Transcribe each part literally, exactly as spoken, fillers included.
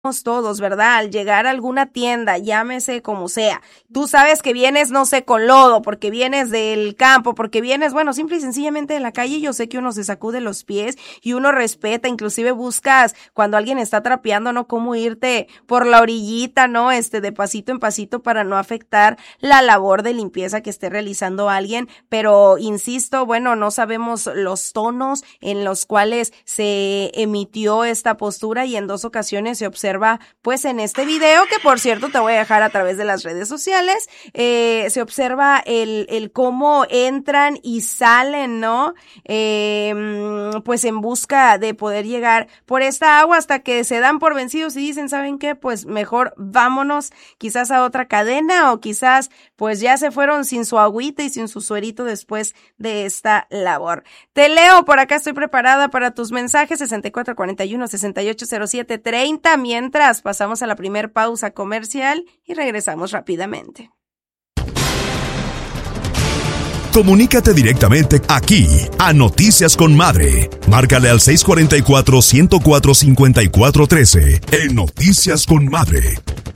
todos, ¿verdad? Al llegar a alguna tienda, llámese como sea, tú sabes que vienes, no sé, con lodo, porque vienes del campo, porque vienes, bueno, simple y sencillamente de la calle. Yo sé que uno se sacude los pies y uno respeta, inclusive buscas cuando alguien está trapeando, ¿no? Cómo irte por la orillita, ¿no? Este, de pasito en pasito para no afectar la labor de limpieza que esté realizando alguien, pero insisto, bueno, no sabemos los tonos en los cuales se emitió esta postura y en dos ocasiones se observa pues en este video, que por cierto te voy a dejar a través de las redes sociales, eh, se observa el, el cómo entran y salen, ¿no? Eh, pues en busca de poder llegar por esta agua hasta que se dan por vencidos y dicen, ¿saben qué? Pues mejor vámonos quizás a otra cadena o quizás pues ya se fueron sin su agüita y sin su suerito después de esta labor. Te leo, por acá estoy preparada para tus mensajes, sesenta y cuatro cuarenta y uno, sesenta y ocho cero siete treinta. Mientras pasamos a la primer pausa comercial y regresamos rápidamente. Comunícate directamente aquí a Noticias con Madre. Márcale al seis cuatro cuatro, uno cero cuatro, cinco cuatro uno tres en Noticias con Madre.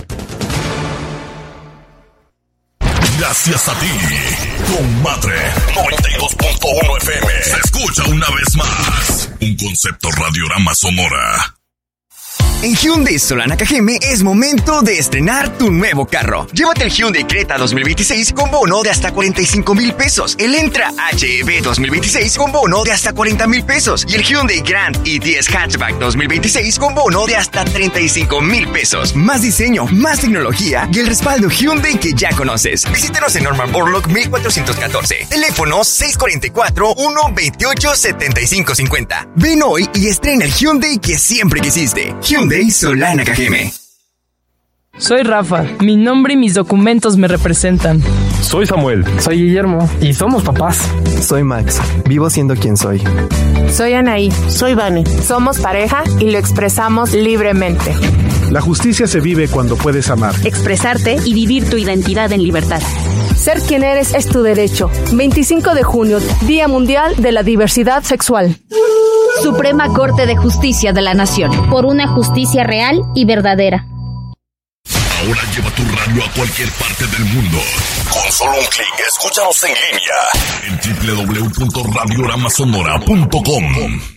Gracias a ti, con Madre noventa y dos punto uno F M. Se escucha una vez más un concepto Radiorama Sonora. En Hyundai Solana Cajeme es momento de estrenar tu nuevo carro. Llévate el Hyundai Creta dos mil veintiséis con bono de hasta cuarenta y cinco mil pesos. El Entra H E V dos mil veintiséis con bono de hasta cuarenta mil pesos. Y el Hyundai Grand i diez Hatchback dos mil veintiséis con bono de hasta treinta y cinco mil pesos. Más diseño, más tecnología y el respaldo Hyundai que ya conoces. Visítanos en Norman Borlaug mil cuatrocientos catorce. Teléfono seis cuatro cuatro, uno dos ocho, siete cinco cinco cero. Ven hoy y estrena el Hyundai que siempre quisiste. Hyundai Solana Cajeme. Soy Rafa, mi nombre y mis documentos me representan. Soy Samuel. Soy Guillermo. Y somos papás. Soy Max, vivo siendo quien soy. Soy Anaí. Soy Vane. Somos pareja y lo expresamos libremente. La justicia se vive cuando puedes amar, expresarte y vivir tu identidad en libertad. Ser quien eres es tu derecho. veinticinco de junio, Día Mundial de la Diversidad Sexual. Suprema Corte de Justicia de la Nación. Por una justicia real y verdadera. Ahora lleva tu radio a cualquier parte del mundo. Con solo un clic, escúchanos en línea en doble u doble u doble u punto radiorama sonora punto com.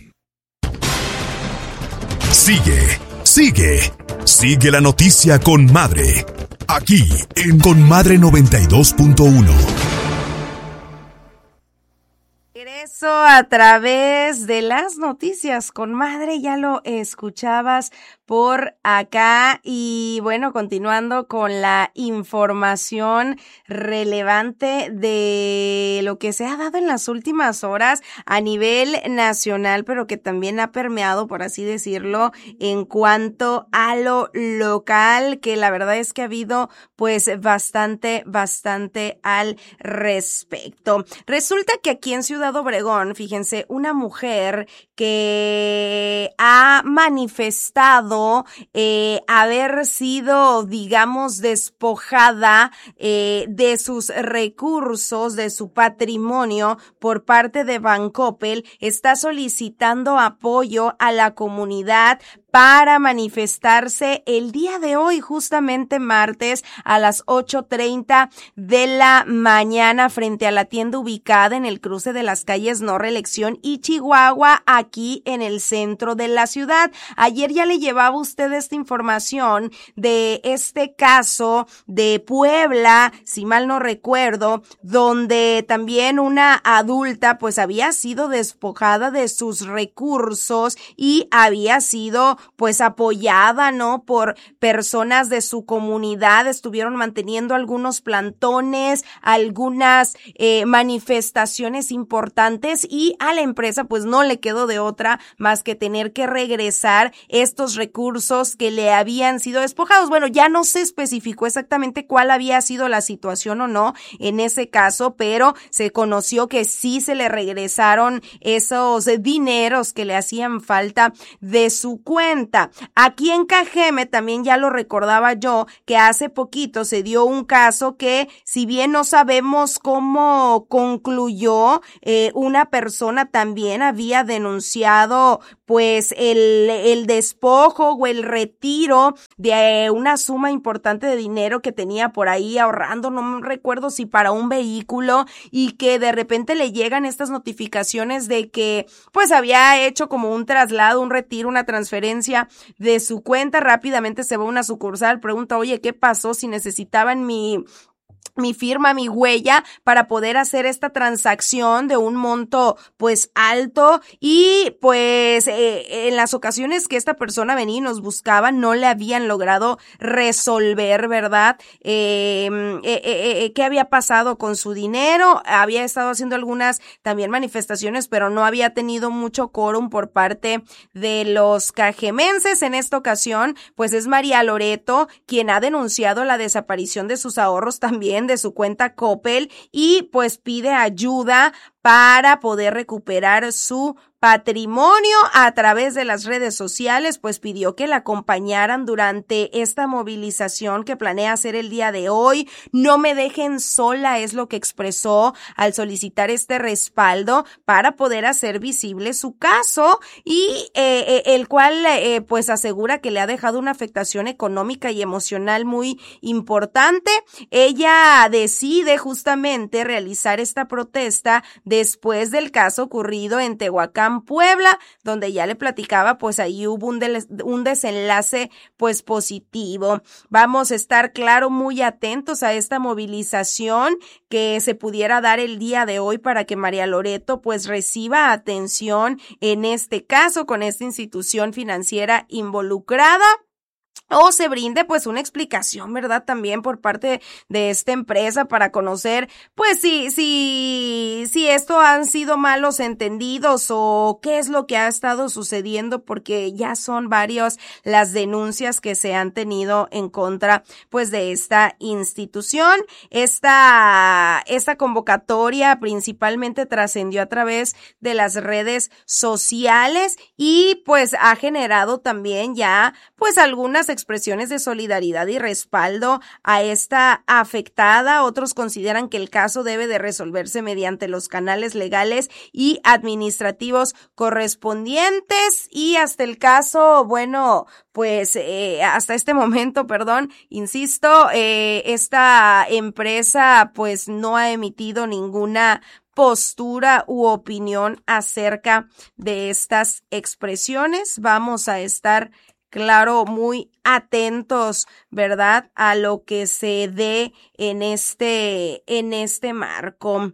Sigue, sigue, sigue la noticia con Madre. Aquí en Con Madre noventa y dos punto uno. Regreso a través de las noticias con Madre, ya lo escuchabas por acá y bueno, continuando con la información relevante de lo que se ha dado en las últimas horas a nivel nacional, pero que también ha permeado, por así decirlo, en cuanto a lo local, que la verdad es que ha habido pues bastante, bastante al respecto. Resulta que aquí en Ciudad Obregón, fíjense, una mujer que ha manifestado Eh, haber sido, digamos, despojada eh, de sus recursos, de su patrimonio por parte de Bancoppel, está solicitando apoyo a la comunidad para manifestarse el día de hoy, justamente martes, a las ocho treinta de la mañana frente a la tienda ubicada en el cruce de las calles No Reelección y Chihuahua, aquí en el centro de la ciudad. Ayer ya le llevaba usted esta información de este caso de Puebla, si mal no recuerdo, donde también una adulta pues había sido despojada de sus recursos y había sido pues apoyada, ¿no? Por personas de su comunidad, estuvieron manteniendo algunos plantones, algunas eh, manifestaciones importantes y a la empresa pues no le quedó de otra más que tener que regresar estos recursos que le habían sido despojados. Bueno, ya no se especificó exactamente cuál había sido la situación o no en ese caso, pero se conoció que sí se le regresaron esos dineros que le hacían falta de su cuenta. cuenta. Aquí en Cajeme también ya lo recordaba yo, que hace poquito se dio un caso que, si bien no sabemos cómo concluyó, eh, una persona también había denunciado pues el, el despojo o el retiro de una suma importante de dinero que tenía por ahí ahorrando, no me recuerdo si para un vehículo, y que de repente le llegan estas notificaciones de que pues había hecho como un traslado, un retiro, una transferencia de su cuenta. Rápidamente se va a una sucursal, pregunta, oye, ¿qué pasó? Si necesitaban mi... mi firma, mi huella para poder hacer esta transacción de un monto pues alto, y pues eh, en las ocasiones que esta persona venía y nos buscaba no le habían logrado resolver, ¿verdad? Eh, eh, eh, eh, ¿Qué había pasado con su dinero? Había estado haciendo algunas también manifestaciones, pero no había tenido mucho quórum por parte de los cajemenses. En esta ocasión pues es María Loreto quien ha denunciado la desaparición de sus ahorros también de su cuenta Coppel, y pues pide ayuda para poder recuperar su patrimonio. A través de las redes sociales pues pidió que la acompañaran durante esta movilización que planea hacer el día de hoy. No me dejen sola, es lo que expresó al solicitar este respaldo para poder hacer visible su caso, y eh, eh, el cual eh, pues asegura que le ha dejado una afectación económica y emocional muy importante. Ella decide justamente realizar esta protesta después del caso ocurrido en Tehuacán, Puebla, donde ya le platicaba, pues ahí hubo un, de, un desenlace pues positivo. Vamos a estar, claro, muy atentos a esta movilización que se pudiera dar el día de hoy para que María Loreto pues reciba atención en este caso con esta institución financiera involucrada, o se brinde pues una explicación, ¿verdad? También por parte de esta empresa para conocer pues si, si, si esto han sido malos entendidos o qué es lo que ha estado sucediendo, porque ya son varias las denuncias que se han tenido en contra pues de esta institución. Esta, esta convocatoria principalmente trascendió a través de las redes sociales y pues ha generado también ya pues algunas expresiones de solidaridad y respaldo a esta afectada. Otros consideran que el caso debe de resolverse mediante los canales legales y administrativos correspondientes, y hasta el caso, bueno, pues eh, hasta este momento, perdón, insisto, eh, esta empresa pues no ha emitido ninguna postura u opinión acerca de estas expresiones. Vamos a estar, claro, muy atentos, ¿verdad?, a lo que se dé en este, en este marco.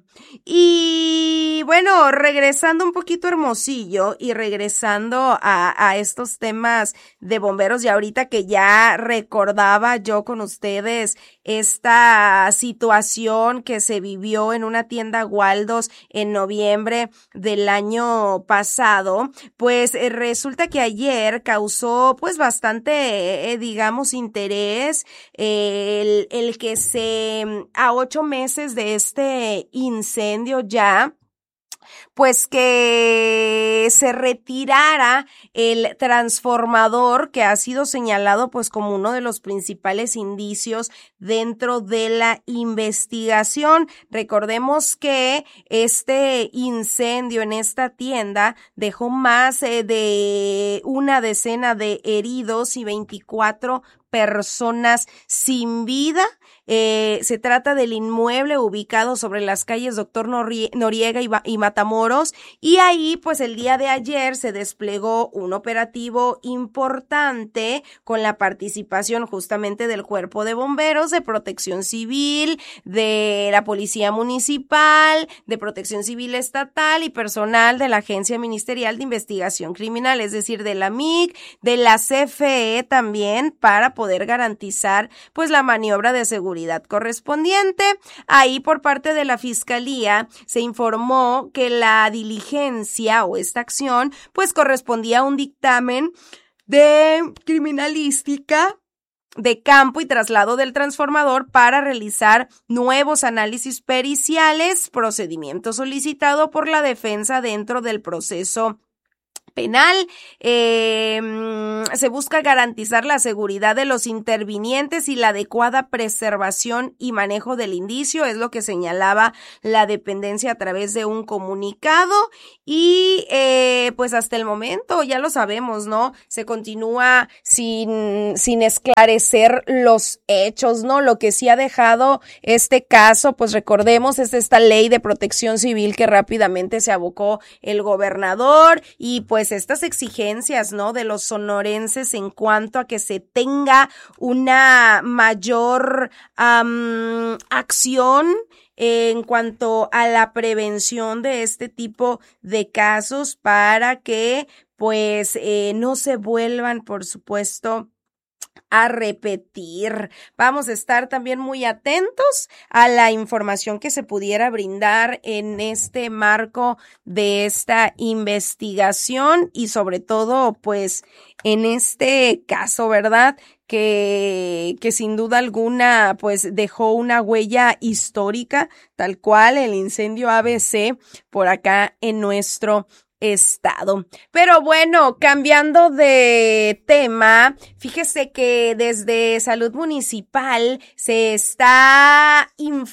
Y bueno, regresando un poquito a Hermosillo y regresando a, a estos temas de bomberos, y ahorita que ya recordaba yo con ustedes esta situación que se vivió en una tienda Waldos en noviembre del año pasado, pues eh, resulta que ayer causó pues bastante Eh, digamos interés eh, el, el que se a ocho meses de este incendio ya pues que se retirara el transformador que ha sido señalado pues como uno de los principales indicios dentro de la investigación. Recordemos que este incendio en esta tienda dejó más eh, de una decena de heridos y veinticuatro personas sin vida. Eh, se trata del inmueble ubicado sobre las calles Doctor Noriega y, y Matamoros, y ahí pues el día de ayer se desplegó un operativo importante con la participación justamente del Cuerpo de Bomberos, de Protección Civil, de la Policía Municipal, de Protección Civil Estatal y personal de la Agencia Ministerial de Investigación Criminal, es decir, de la M I C, de la C F E también, para poder garantizar pues la maniobra de seguridad correspondiente. Ahí por parte de la Fiscalía se informó que la diligencia o esta acción pues correspondía a un dictamen de criminalística de campo y traslado del transformador para realizar nuevos análisis periciales, procedimiento solicitado por la defensa dentro del proceso penal. Eh, se busca garantizar la seguridad de los intervinientes y la adecuada preservación y manejo del indicio, es lo que señalaba la dependencia a través de un comunicado. Y eh, pues hasta el momento ya lo sabemos, ¿no? Se continúa sin, sin esclarecer los hechos, ¿no? Lo que sí ha dejado este caso, pues recordemos, es esta ley de protección civil que rápidamente se abocó el gobernador y pues estas exigencias, ¿no? De los sonorenses en cuanto a que se tenga una mayor um, acción en cuanto a la prevención de este tipo de casos para que pues eh, no se vuelvan, por supuesto, a repetir. Vamos a estar también muy atentos a la información que se pudiera brindar en este marco de esta investigación y sobre todo pues en este caso, ¿verdad? Que, que sin duda alguna pues dejó una huella histórica, tal cual el incendio A B C por acá en nuestro estado. Pero bueno, cambiando de tema, fíjese que desde Salud Municipal se está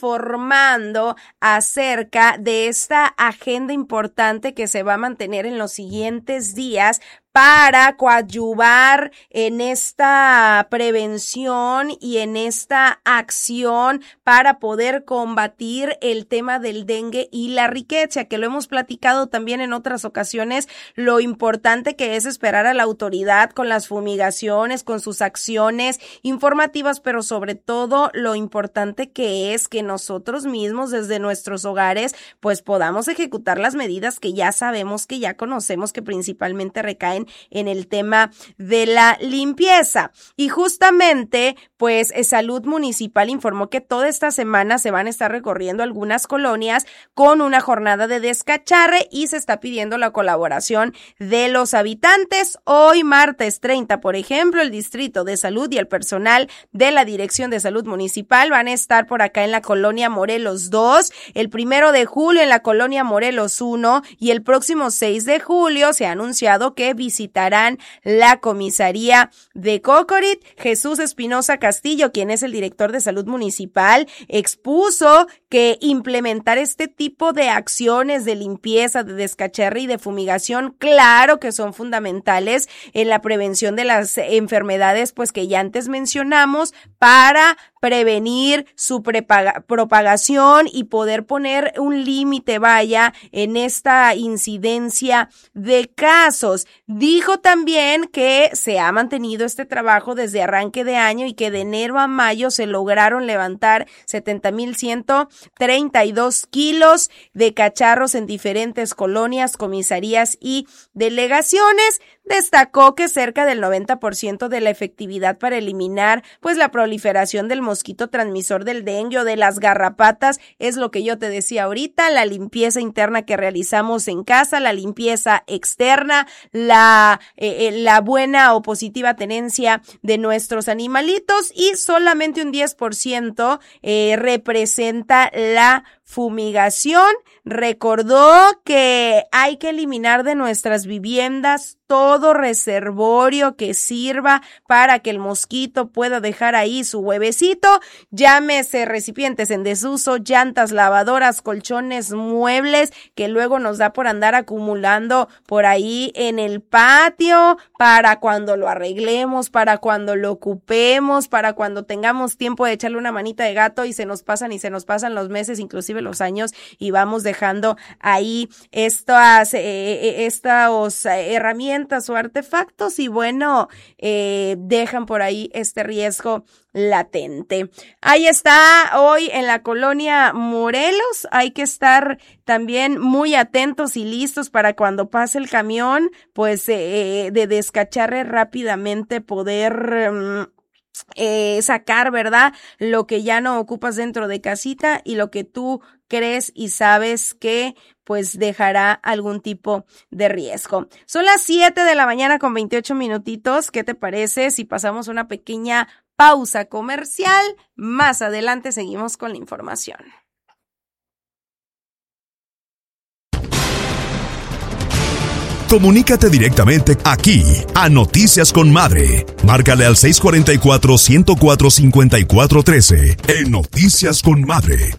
informando acerca de esta agenda importante que se va a mantener en los siguientes días para coadyuvar en esta prevención y en esta acción para poder combatir el tema del dengue y la riqueza, que lo hemos platicado también en otras ocasiones, lo importante que es esperar a la autoridad con las fumigaciones, con sus acciones informativas, pero sobre todo lo importante que es que nosotros mismos desde nuestros hogares pues podamos ejecutar las medidas que ya sabemos, que ya conocemos, que principalmente recaen en el tema de la limpieza. Y justamente, pues, Salud Municipal informó que toda esta semana se van a estar recorriendo algunas colonias con una jornada de descacharre y se está pidiendo la colaboración de los habitantes. Hoy, martes treinta, por ejemplo, el Distrito de Salud y el personal de la Dirección de Salud Municipal van a estar por acá en la colonia Morelos dos, el primero de julio en la colonia Morelos uno y el próximo seis de julio se ha anunciado que visitarán la comisaría de Cocorit. Jesús Espinosa Castillo, quien es el director de Salud Municipal, expuso que implementar este tipo de acciones de limpieza, de descacharre y de fumigación, claro que son fundamentales en la prevención de las enfermedades, pues que ya antes mencionamos, para prevenir su prepaga- propagación y poder poner un límite, vaya, en esta incidencia de casos. Dijo también que se ha mantenido este trabajo desde arranque de año y que de enero a mayo se lograron levantar setenta mil ciento treinta y dos kilos de cacharros en diferentes colonias, comisarías y delegaciones. Destacó que cerca del noventa por ciento de la efectividad para eliminar pues la proliferación del mosquito transmisor del dengue o de las garrapatas es lo que yo te decía ahorita, la limpieza interna que realizamos en casa, la limpieza externa, la, eh, la buena o positiva tenencia de nuestros animalitos y solamente un diez por ciento eh, representa la fumigación. Recordó que hay que eliminar de nuestras viviendas todo reservorio que sirva para que el mosquito pueda dejar ahí su huevecito, llámese recipientes en desuso, llantas, lavadoras, colchones, muebles, que luego nos da por andar acumulando por ahí en el patio, para cuando lo arreglemos, para cuando lo ocupemos, para cuando tengamos tiempo de echarle una manita de gato y se nos pasan y se nos pasan los meses, inclusive los años, y vamos dejando ahí estas, eh, estas herramientas o artefactos y bueno, eh, dejan por ahí este riesgo latente. Ahí está hoy en la colonia Morelos. Hay que estar también muy atentos y listos para cuando pase el camión, pues eh, de descacharre rápidamente poder um, eh, sacar, ¿verdad? Lo que ya no ocupas dentro de casita y lo que tú crees y sabes que pues dejará algún tipo de riesgo. Son las siete de la mañana con veintiocho minutitos. ¿Qué te parece si pasamos una pequeña pausa comercial? Más adelante seguimos con la información. Comunícate directamente aquí a Noticias con Madre. Márcale al seis cuatro cuatro, uno cero cuatro, cinco cuatro uno tres en Noticias con Madre.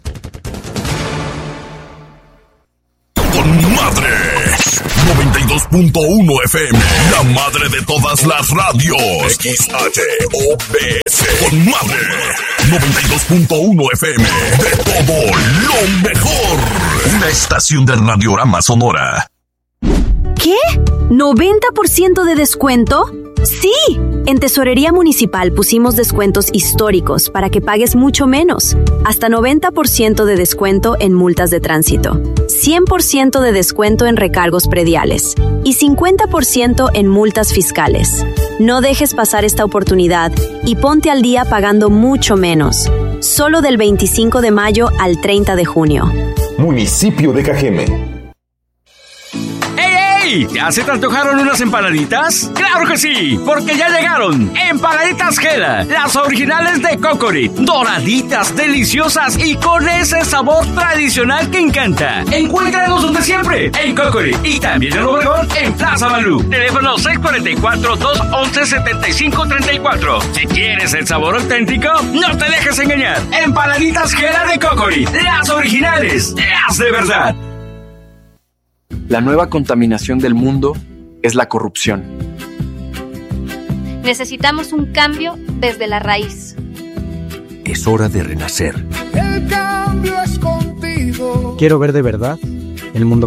Con Madre noventa y dos punto uno F M, la madre de todas las radios. X H O B C. Con Madre noventa y dos punto uno F M, de todo lo mejor. Una estación de Radiorama Sonora. ¿Qué? ¿noventa por ciento de descuento? ¡Sí! En Tesorería Municipal pusimos descuentos históricos para que pagues mucho menos. Hasta noventa por ciento de descuento en multas de tránsito, cien por ciento de descuento en recargos prediales y cincuenta por ciento en multas fiscales. No dejes pasar esta oportunidad y ponte al día pagando mucho menos. Solo del veinticinco de mayo al treinta de junio. Municipio de Cajeme. ¿Ya se te antojaron unas empanaditas? ¡Claro que sí! Porque ya llegaron Empanaditas Gela, las originales de Cocori, doraditas, deliciosas y con ese sabor tradicional que encanta. Encuéntranos donde siempre, en Cocori y también en Obregón, en Plaza Malú. Teléfono seis cuatro cuatro, dos once, setenta y cinco treinta y cuatro. Si quieres el sabor auténtico, no te dejes engañar. Empanaditas Gela de Cocori, las originales, las de verdad. La nueva contaminación del mundo es la corrupción. Necesitamos un cambio desde la raíz. Es hora de renacer. El cambio es contigo. Quiero ver de verdad el mundo